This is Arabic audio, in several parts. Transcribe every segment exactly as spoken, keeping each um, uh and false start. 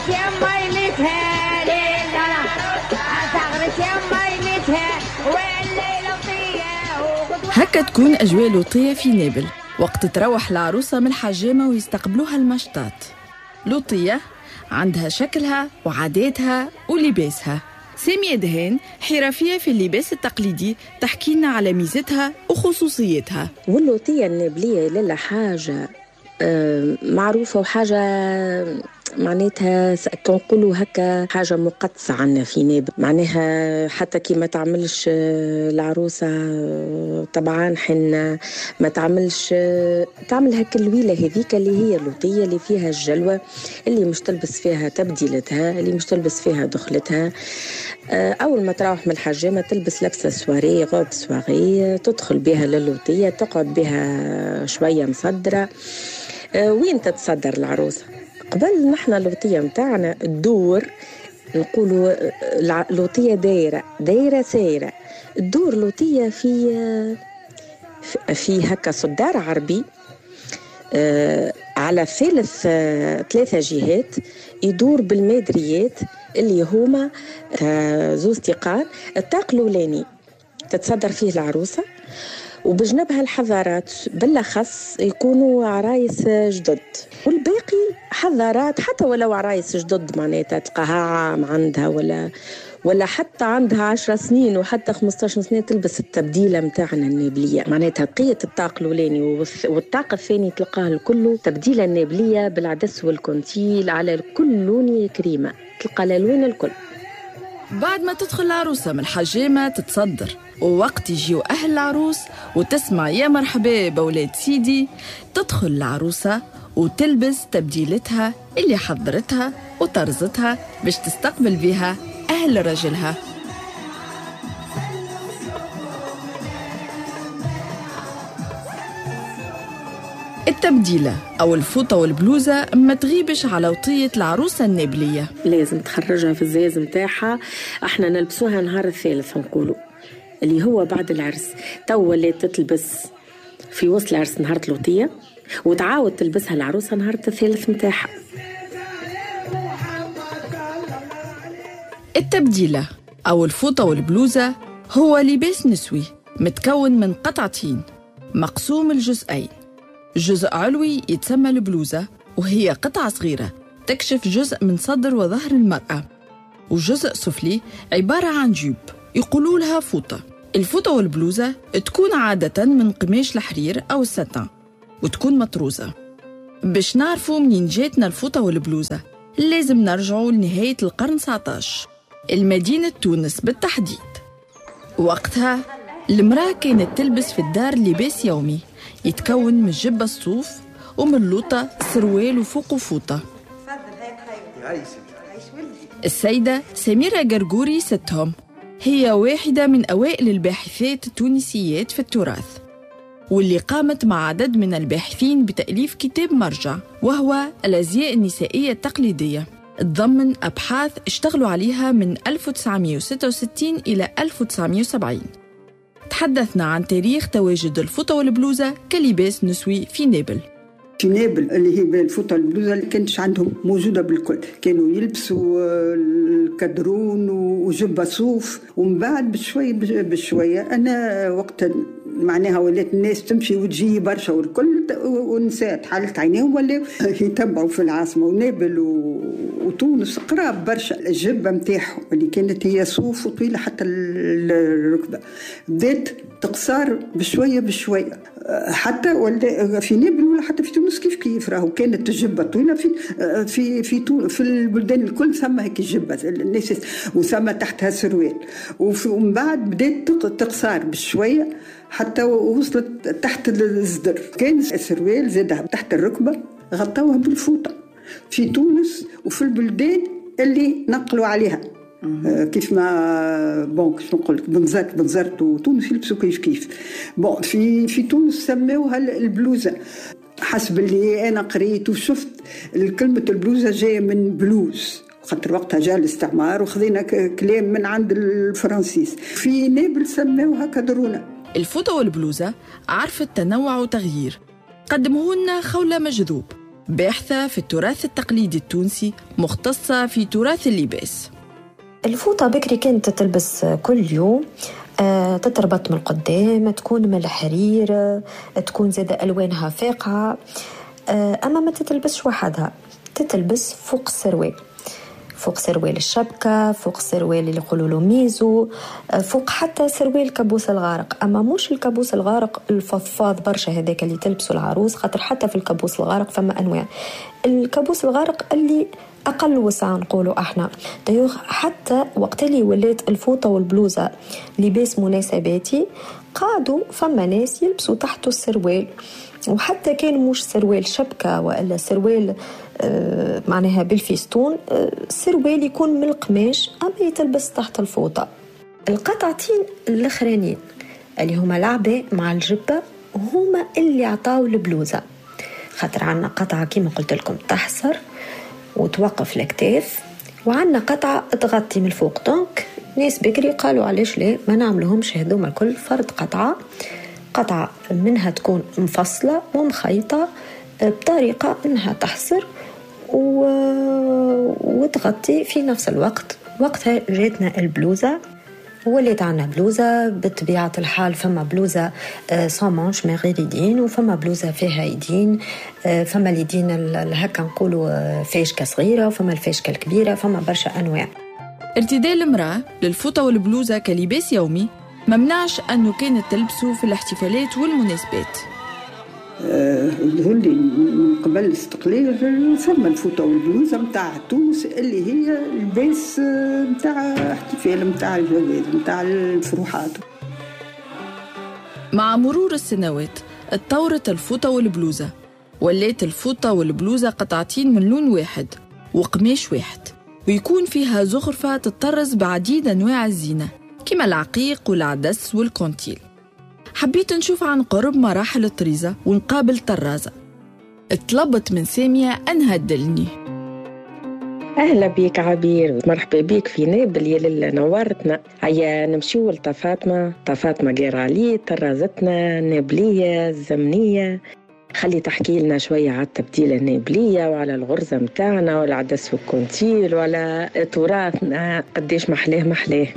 هكا تكون أجواء لوطية في نابل وقت تروح العروسة من الحجامة ويستقبلوها المشطات. لوطية عندها شكلها وعاداتها ولباسها. سامية دهان حرفية في اللباس التقليدي تحكينا على ميزتها وخصوصيتها. واللوطية النابلية للا حاجة معروفة وحاجة معناتها تنقلوا هكا حاجة مقدسة عنا في نابل. معناها حتى كي ما تعملش العروسة طبعا حنا ما تعملش تعمل هكا الويلة هذيك اللي هي اللوطية اللي فيها الجلوة، اللي مش تلبس فيها تبديلتها، اللي مش تلبس فيها دخلتها. أول ما تروح من الحجامة تلبس لبسة سواري غوب سواري، تدخل بها للوطية، تقعد بها شوية مصدرة. وين تتصدر العروسة؟ قبل نحن اللوطية متاعنا الدور نقولوا لوطية دايرة دايرة سايرة. الدور لوطية في في هكا صدار عربي على ثالث ثلاثة جهات يدور بالمدريات اللي هما زوز تيقان. الطاق الأولاني تتصدر فيه العروسة وبجنبها الحضارات بالأخص يكونوا عرايس جدد، والباقي حضارات حتى ولو عرايس جدد معناتها تلقاها عام عندها ولا ولا حتى عندها عشر سنين وحتى خمستاشر سنة تلبس التبديلة متاعنا النابلية. معناتها بقية الطاق الأولاني والطاق الثاني تلقاه الكل تبديلة النابلية بالعدس والكونتيل على الكل لوني كريمة، تلقى لون الكل. بعد ما تدخل العروسة من الحجامة تتصدر، ووقت يجيو أهل العروس وتسمع يا مرحبا بولاد سيدي، تدخل العروسة وتلبس تبديلتها اللي حضرتها وطرزتها باش تستقبل بها أهل رجلها. التبديلة أو الفوطة والبلوزة ما تغيبش على وطية العروسة النابلية، لازم تخرجها في الزاز متاعها. احنا نلبسوها نهار الثالث نقولوا اللي هو بعد العرس. تو اللي تتلبس في وسط العرس نهار اللوطية وتعاود تلبسها العروسة نهار الثالث متاعها. التبديلة أو الفوطة والبلوزة هو لباس نسوي متكون من قطعتين مقسوم الجزئين. جزء علوي يتسمى البلوزة وهي قطعة صغيرة تكشف جزء من صدر وظهر المرأة، وجزء سفلي عبارة عن جيب يقولوا لها فوطة. الفوطة والبلوزة تكون عادة من قماش الحرير أو الساتان وتكون مطروزة. باش نعرفوا منين جاتنا الفوطة والبلوزة لازم نرجعوا لنهاية القرن تسعطاش المدينة تونس بالتحديد. وقتها المرأة كانت تلبس في الدار لباس يومي يتكون من جبة الصوف ومن لوطة سروال وفوق فوطة. السيدة سميرة قرقوري ستهم هي واحدة من أوائل الباحثات التونسيات في التراث، واللي قامت مع عدد من الباحثين بتأليف كتاب مرجع وهو الأزياء النسائية التقليدية، تضمن أبحاث اشتغلوا عليها من ألف وتسعمائة وستة وستين إلى ألف وتسعمائة وسبعين. تحدثنا عن تاريخ تواجد الفوطة والبلوزة كلباس نسوي في نابل. في نابل اللي هي الفوطة والبلوزة اللي كانتش عندهم موجودة بالكل، كانوا يلبسوا الكدرون وجبة صوف. ومن بعد بشوية بشوية أنا وقت معناها ولات الناس تمشي وتجي برشا والكل، والنساء تحلت عينيهم ولا يتبعوا في العاصمة ونابل وتونس قراب برشا. الجبة متاعهم اللي كانت هي صوف وطويلة حتى الركبة بدأت تقصر بشوية بشوية، حتى ولا في نابل ولا حتى في تونس كيف كيف راهو كانت الجبة طويلة في في في في البلدان الكل ثم هيك الجبة الناس وثم تحتها سروال، ومن بعد بدأت تقصر بشوية حتى وصلت تحت الصدر. كان السروال زادها تحت الركبة غطوها بالفوطة في تونس وفي البلدان اللي نقلوا عليها. آه كيف ما بون كيف نقول لك بنزرت بنزرت وتونس يلبسوا كيف كيف. بون في في تونس سموها البلوزة حسب اللي أنا قريت وشفت. الكلمة البلوزة جاية من بلوز خاطر وقتها جاء الاستعمار وخذينا كلام من عند الفرنسيس. في نابل سموها كدرونة. الفوطة والبلوزة عرفت تنوع وتغيير قدمه لنا خولة مجذوب باحثة في التراث التقليدي التونسي مختصة في تراث اللباس. الفوطة بكري كانت تلبس كل يوم، أه تتربط من القدام، تكون من الحرير، تكون زادة ألوانها فاقعة، أه أما ما تتلبسش وحدها، تتلبس فوق السروال، فوق سروال الشبكة، فوق سروال اللي يقولوا له ميزو، فوق حتى سروال كابوس الغارق. أما مش الكابوس الغارق الفضفاض برشا هذاك اللي تلبسه العروس، خاطر حتى في الكابوس الغارق فما أنواع. الكابوس الغارق اللي أقل وسعة نقولوا احنا. دايوغ حتى وقت اللي ولات الفوطة والبلوزة لباس مناسباتي، قعدوا فما ناس يلبسوا تحته السروال، وحتى كان مش سروال شبكة وإلا سروال آه معناها بالفيستون، آه سروال يكون من القماش أما يتلبس تحت الفوطة. القطعتين الأخرانيين اللي هما العباء مع الجبة هما اللي عطاو البلوزة، خاطر عنا قطعة كيما قلت لكم تحصر وتوقف الأكتاف، وعنا قطعة تغطي من الفوق. دونك ناس بكري قالوا علاش لا ما نعملهمش هذوما الكل فرد قطعة، قطعة منها تكون مفصلة ومخيطة بطريقة انها تحصر و... وتغطي في نفس الوقت. وقتها جاتنا البلوزة، وليت عنا بلوزة بطبيعة الحال، فما بلوزة سان مانش من غير يدين، وفما بلوزة فيها يدين، فما اليدين هكا نقولوا فاشكة صغيرة، وفما الفاشكة الكبيرة، فما برشا أنواع. ارتداء المرأة للفوطة والبلوزة كلباس يومي ممنعش أنه كانت تلبسه في الاحتفالات والمناسبات. يقولي من قبل الاستقلال فما الفوطة والبلوزة متاع تونس اللي هي لباس متاع احتفال، متاع الجواز، متاع الفروحات. مع مرور السنوات اتطورت الفوطة والبلوزة، ولات الفوطة والبلوزة قطعتين من لون واحد وقماش واحد، ويكون فيها زخرفة تطرز بعديد أنواع الزينة كما العقيق والعدس والكونتيل. حبيت نشوف عن قرب مراحل الطريزة ونقابل طرازة. اتطلبت من سامية أنها تدلني. أهلا بيك عبير، مرحبا بيك في نابل يا لله، نورتنا. هيا نمشيو لطفاطمة، طفاطمة قيرالي طرازتنا نابلية الزمنية. خلي تحكي لنا شوية على التبديلة النابلية وعلى الغرزة متاعنا والعدس والكونتيل وعلى تراثنا قديش محلاه محلاه.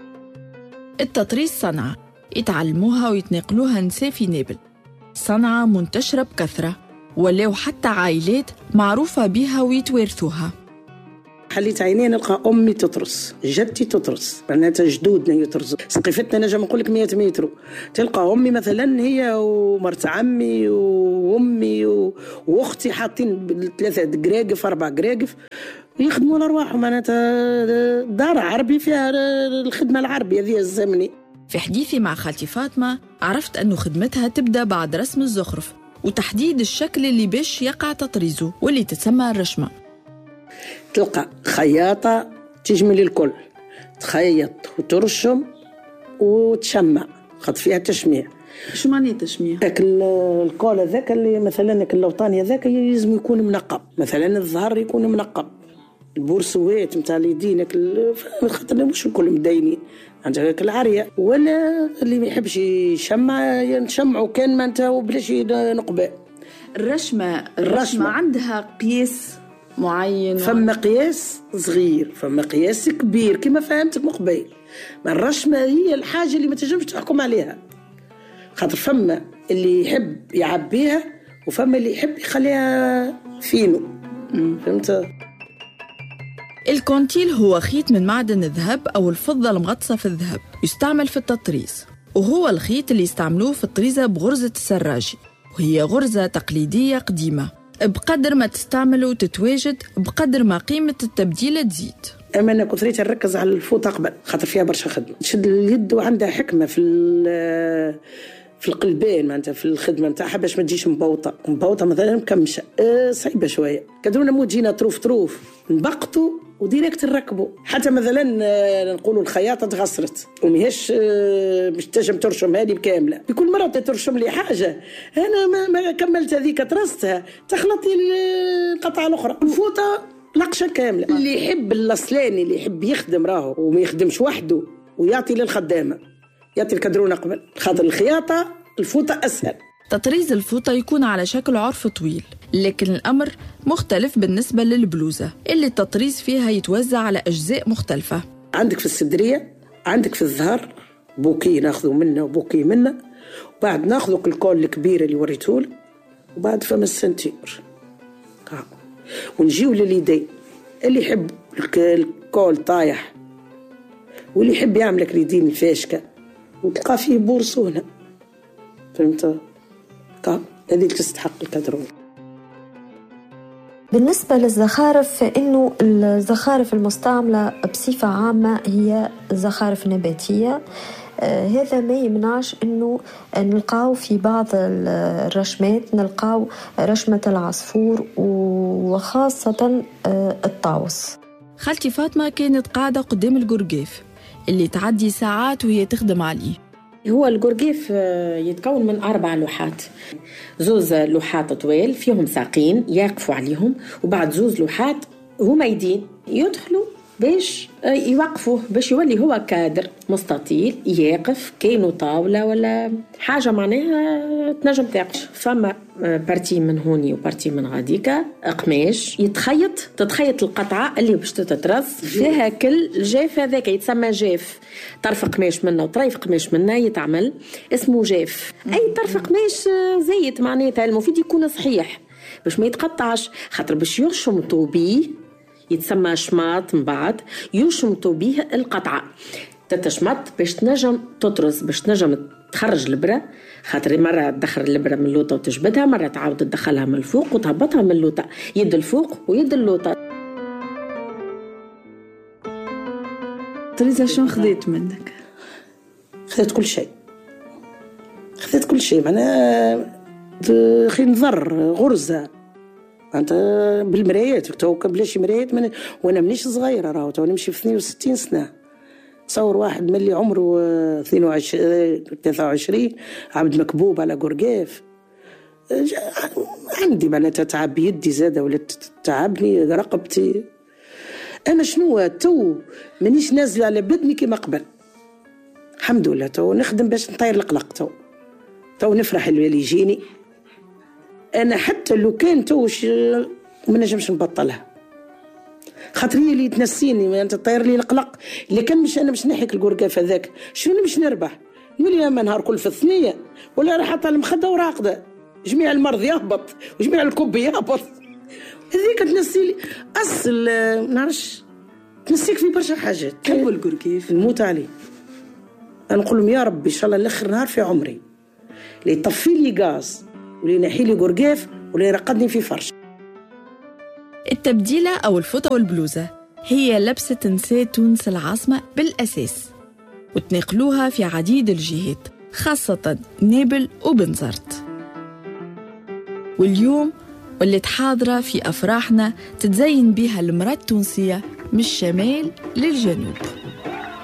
التطريز صنعة يتعلموها ويتنقلوها نساء في نابل، صنعة منتشرة بكثرة، ولو حتى عائلات معروفة بها ويتوارثوها. حليت عيني نلقى أمي تطرس، جدتي تطرس، معناتها جدودنا يطرسوا، سقفتنا نجم نقول لك مئة متر. تلقى أمي مثلا هي ومرت عمي وأمي وأختي حاطين ثلاثة قراقف أربع قراقف يخدموا لأرواحهم، معناتها دار عربي فيها الخدمة العربية ذي الزمني. في حديثي مع خالتي فاطمة عرفت أنه خدمتها تبدأ بعد رسم الزخرف وتحديد الشكل اللي باش يقع تطريزه واللي تسمى الرشمة. تلقى خياطة تجمل الكل، تخيط وترشم وتشمع، خد فيها تشميع. شو معنى تشميع؟ الكول ذاك اللي مثلا اللوطاني ذاك لازم يكون منقب، مثلا الظهر يكون منقب، البورسوات نتاع اليدين خاطر مش الكل مدينين، عندك العرية. ولا اللي ما يحبش يشمع نشمعوا كان ما انت وبلاش نقبه. الرشمة الرشمة عندها قياس معين، فما قياس صغير فما قياس كبير كما فهمتك مقبل. ما الرشمة هي الحاجة اللي ما تنجمش تحكم عليها، خاطر فما اللي يحب يعبيها وفما اللي يحب يخليها فينو. فهمت؟ الكونتيل هو خيط من معدن الذهب أو الفضة المغطسة في الذهب، يستعمل في التطريز، وهو الخيط اللي يستعملوه في الطريزة بغرزة السراجي، وهي غرزة تقليدية قديمة. بقدر ما تستعمل وتتواجد بقدر ما قيمة التبديلة تزيد. أما أنا كثريت نركز على الفوطة قبل، خاطر فيها برشا خدمة، تشد اليد وعندها حكمة في في القلبين، معناتها في الخدمة نتاعها باش ما تجيش مبوطة مبوطة مثلا مكمشة، أه صعيبة شوية. كدرونا مو تجينا تروف تروف نبقطوا وديريكت نركبوا. حتى مثلا نقولوا الخياطة تغسرت ومهيش باش تنجم ترشم هذه بكاملة، بكل مرة ترشم لي حاجة أنا ما, ما كملت هذيك ترستها تخلطي القطعة الأخرى. الفوطة لقشة كاملة. اللي يحب الأصلاني اللي يحب يخدم راهو وما يخدمش وحده ويعطي للخدامة، يعطي الكدرونة قبل، خاطر الخياطة الفوطة أسهل. تطريز الفوطة يكون على شكل عرف طويل، لكن الأمر مختلف بالنسبة للبلوزة اللي التطريز فيها يتوزع على أجزاء مختلفة. عندك في الصدرية، عندك في الظهر بوكي ناخذه منه وبوكي منه، وبعد ناخذه الكول الكبير اللي وريتهولك، وبعد فم السنتير ونجيو لليدين. اللي يحب الكول طايح واللي يحب يعملك اليدين الفاشكة وتلقى فيه بورصونة، فهمت؟ هذه تستحق الكادرون. بالنسبة للزخارف فإنه الزخارف المستعملة بصفة عامة هي زخارف نباتية. آه هذا ما يمنعش أنه نلقاو في بعض الرشمات نلقاو رشمة العصفور وخاصة آه الطاوس. خالتي فاطمة كانت قاعدة قدام الجرجيف اللي تعدي ساعات وهي تخدم عليه. هو الجرجيف يتكون من أربع لوحات، زوز لوحات طويل فيهم ساقين يقفوا عليهم، وبعد زوز لوحات هما يدين يدخلوا باش يوقفوه باش يولي هو كادر مستطيل يقف كأنه طاولة ولا حاجة معناها تنجم تاقش. فما بارتي من هوني وبارتي من غاديكا قماش يتخيط، تتخيط القطعة اللي باش تترص فيها كل جاف. هذاك يتسمى جاف، طرف قماش منه وطريف قماش منه يتعمل اسمه جاف. أي طرف قماش زيت معناتها المفيد يكون صحيح باش ما يتقطعش، خاطر باش يرشمطوا بيه يتسمى شماط. من بعد يشمطوا به القطعة، تتشمط باش تنجم تطرز، باش تنجم تخرج البرة، خاطر مرة تدخل البرة من اللوطة وتجبدها، مرة تعاود تدخلها من الفوق وتهبطها من اللوطة، يد الفوق ويد اللوطة. طريزة شو خذيت منك؟ خذيت كل شيء، خذيت كل شيء معناها خنظر غرزة أنت بالمرايات تو بلاش مرايات من... وأنا منيش صغيرة راهو تو نمشي في اثنين وستين سنة. تصور واحد ملي عمره اثنين وعشرين ثلاثة وعشرين عبد مكبوب على جرجيف. عندي معناتها تعب يدي زادة ولا تعبني رقبتي. أنا شنو تو منيش نازلة على بدني كما قبل، الحمد لله. تو نخدم باش نطير القلق، تو تو نفرح اللي يجيني. أنا حتى لو كان توش ما نجمش نبطلها، خاطري اللي تنسيني أنت طير لي القلق. اللي كان مش أنا مش نحك الجرجاف هذاك شنو مش نربح نولي أما نهار كل في الثنية ولا راح على المخدة وراقدة، جميع المرض يهبط وجميع الكوب يهبط. هذيك تنسي لي أصل نعرفش تنسيك في برشا حاجات. كم الجرجاف نموت عليه. أنا نقول لهم يا ربي إن شاء الله الآخر نهار في عمري اللي يطفي لي غاز واللي ينحي لي جرجاف واللي يرقدني في فرش. التبديلة أو الفوطة والبلوزة هي لبسة نساء تونس العاصمة بالأساس، وتنقلوها في عديد الجهات خاصة نابل وبنزرت. واليوم ولت حاضرة في أفراحنا تتزين بها المرأة التونسية من الشمال للجنوب.